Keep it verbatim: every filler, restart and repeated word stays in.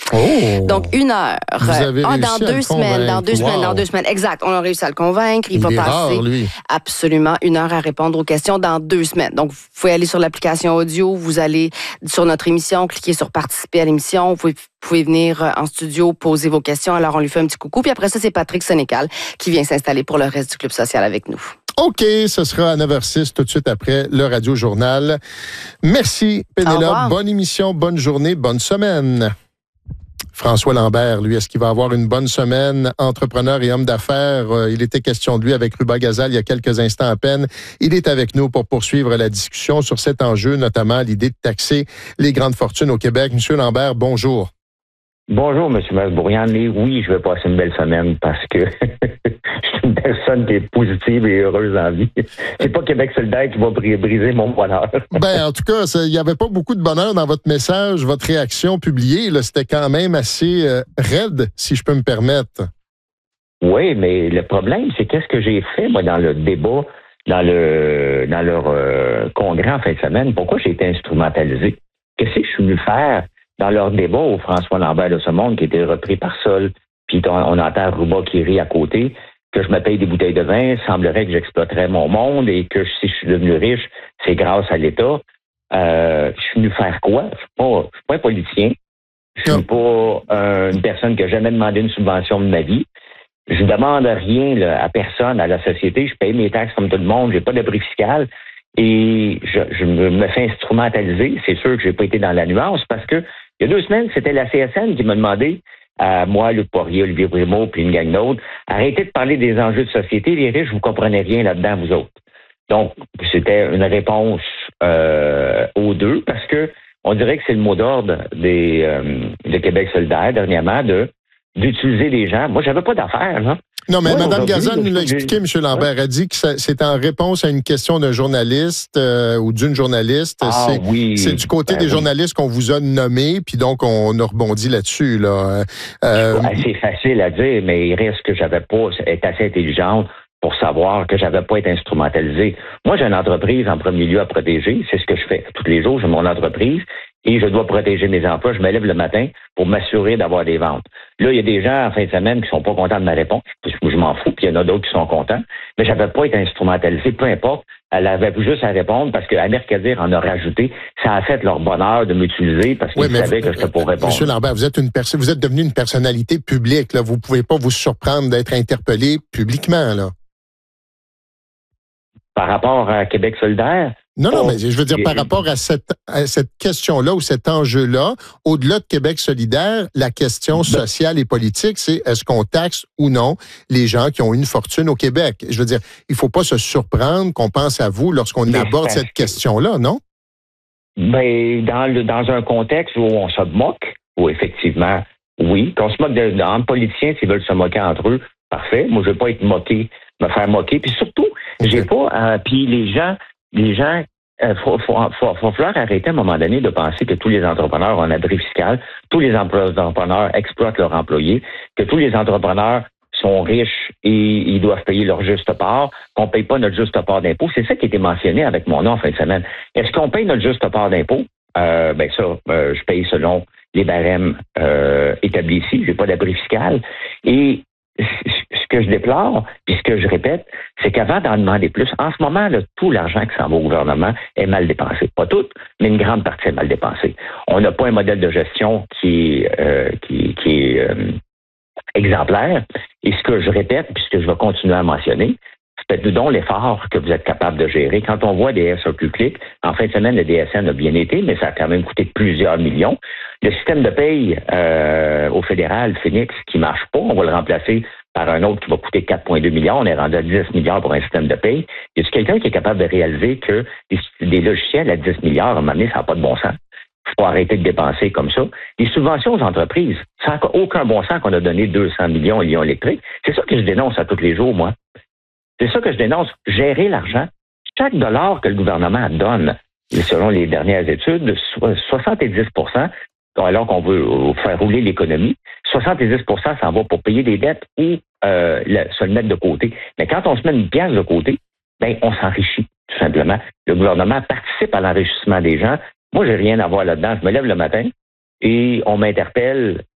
Oh! Donc, une heure. Vous avez ah, réussi dans à deux le semaines, dans deux convaincre. semaines, Wow. dans deux semaines. Exact. On a réussi à le convaincre. Il, Il va est passer rare, lui. absolument une heure à répondre aux questions dans deux semaines. Donc, vous pouvez aller sur l'application audio, vous allez sur notre émission, cliquez sur participer à l'émission. Vous pouvez, vous pouvez venir en studio, poser vos questions. Alors, on lui fait un petit coucou. Puis après ça, c'est Patrick Sénécal qui vient s'installer pour le reste du Club social avec nous. OK, ce sera à neuf heures six, tout de suite après le Radio Journal. Merci, Pénélope. Bonne émission, bonne journée, bonne semaine. François Lambert, lui, est-ce qu'il va avoir une bonne semaine? Entrepreneur et homme d'affaires, euh, il était question de lui avec Ruba Gazal il y a quelques instants à peine. Il est avec nous pour poursuivre la discussion sur cet enjeu, notamment l'idée de taxer les grandes fortunes au Québec. Monsieur Lambert, bonjour. Bonjour, M. Masbourian. Et oui, je vais passer une belle semaine parce que je suis une personne qui est positive et heureuse en vie. C'est pas Québec solidaire qui va briser mon bonheur. Ben, en tout cas, il n'y avait pas beaucoup de bonheur dans votre message, votre réaction publiée. Là, c'était quand même assez euh, raide, si je peux me permettre. Oui, mais le problème, c'est qu'est-ce que j'ai fait, moi, dans le débat, dans le dans leur euh, congrès en fin de semaine. Pourquoi j'ai été instrumentalisé? Qu'est-ce que je suis venu faire dans leur débat au François Lambert de ce monde, qui était repris par Sol, puis on, on entend Ruba qui rit à côté, que je me paye des bouteilles de vin, semblerait que j'exploiterais mon monde et que si je suis devenu riche, c'est grâce à l'État. Euh, je suis venu faire quoi? Je suis pas, je suis pas un politicien. Je suis pas euh, une personne qui a jamais demandé une subvention de ma vie. Je demande rien là, à personne, à la société. Je paye mes taxes comme tout le monde. J'ai pas d'abri fiscal. Et je, je me fais instrumentaliser. C'est sûr que j'ai pas été dans la nuance parce que il y a deux semaines, c'était la C S N qui m'a demandé, à moi, Luc Poirier, Olivier Brémaud, puis une gang d'autres, arrêtez de parler des enjeux de société. Les riches, vous comprenez rien là-dedans, vous autres. Donc, c'était une réponse euh, aux deux parce que on dirait que c'est le mot d'ordre des euh, de Québec solidaire dernièrement de d'utiliser les gens. Moi, j'avais pas d'affaires, là. Non, mais ouais, Mme Gazan nous l'a expliqué, M. Lambert, a dit que c'est en réponse à une question d'un journaliste euh, ou d'une journaliste. Ah, c'est, oui. c'est du côté ben, des oui. journalistes qu'on vous a nommés, puis donc on a rebondi là-dessus. Là. Euh, ouais, c'est facile à dire, mais il reste que j'avais pas être assez intelligente pour savoir que j'avais pas été instrumentalisé. Moi, j'ai une entreprise en premier lieu à protéger. C'est ce que je fais tous les jours. J'ai mon entreprise et je dois protéger mes emplois. Je me lève le matin pour m'assurer d'avoir des ventes. Là, il y a des gens en fin de semaine qui sont pas contents de ma réponse. Je m'en fous, puis il y en a d'autres qui sont contents. Mais j'avais pas été instrumentalisé, peu importe. Elle avait juste à répondre parce qu'à Mercadir en a rajouté. Ça a fait leur bonheur de m'utiliser parce qu'ils oui, savaient vous, que j'étais pour répondre. M. Lambert, vous êtes une personne, vous êtes devenu une personnalité publique. Là. Vous pouvez pas vous surprendre d'être interpellé publiquement, là. Par rapport à Québec solidaire? Non, non, oh, mais je veux dire, par rapport à cette, à cette question-là ou cet enjeu-là, au-delà de Québec solidaire, la question sociale et politique, c'est est-ce qu'on taxe ou non les gens qui ont une fortune au Québec? Je veux dire, il faut pas se surprendre qu'on pense à vous lorsqu'on mais aborde cette question-là, non? Ben, dans, le, dans un contexte où on se moque, où effectivement, oui, qu'on se moque de, de, entre politiciens s'ils veulent se moquer entre eux, parfait. Moi, je veux pas être moqué, me faire moquer. Puis surtout, okay. j'ai pas... Euh, puis les gens... Les gens, il euh, faut, faut, faut, faut falloir arrêter à un moment donné de penser que tous les entrepreneurs ont un abri fiscal, tous les entrepreneurs exploitent leurs employés, que tous les entrepreneurs sont riches et ils doivent payer leur juste part, qu'on ne paye pas notre juste part d'impôt. C'est ça qui a été mentionné avec mon nom en fin de semaine. Est-ce qu'on paye notre juste part d'impôt? Euh, ben ça, euh, je paye selon les barèmes euh, établis ici. J'ai pas d'abri fiscal. Et ce que je déplore, puis ce que je répète, c'est qu'avant d'en demander plus, en ce moment, là, tout l'argent qui s'en va au gouvernement est mal dépensé. Pas tout, mais une grande partie est mal dépensée. On n'a pas un modèle de gestion qui est, euh, qui, qui est euh, exemplaire. Et ce que je répète, puis ce que je vais continuer à mentionner, faites-nous donc l'effort que vous êtes capable de gérer. Quand on voit des S A Q-Clic, en fin de semaine, le D S N a bien été, mais ça a quand même coûté plusieurs millions. Le système de paye euh, au fédéral, Phoenix, qui marche pas, on va le remplacer par un autre qui va coûter quatre virgule deux millions. On est rendu à dix milliards pour un système de paye. Y a-t-il quelqu'un qui est capable de réaliser que des, des logiciels à dix milliards, à un moment donné, ça n'a pas de bon sens? Il faut arrêter de dépenser comme ça. Les subventions aux entreprises, ça n'a aucun bon sens qu'on a donné deux cents millions à Lyon Électrique. C'est ça que je dénonce à tous les jours, moi. C'est ça que je dénonce. Gérer l'argent. Chaque dollar que le gouvernement donne, selon les dernières études, soixante-dix pour cent, alors qu'on veut faire rouler l'économie, soixante-dix pour cent s'en va pour payer des dettes ou euh, le, se le mettre de côté. Mais quand on se met une pièce de côté, ben on s'enrichit, tout simplement. Le gouvernement participe à l'enrichissement des gens. Moi, j'ai rien à voir là-dedans. Je me lève le matin et on m'interpelle